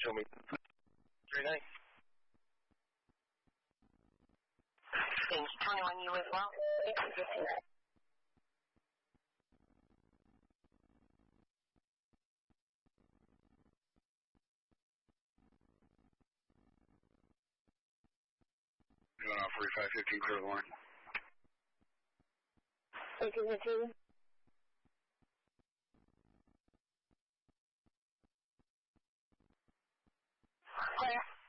show me. 39. Range 21, you as well. Going off 4515, clear the line. 1815.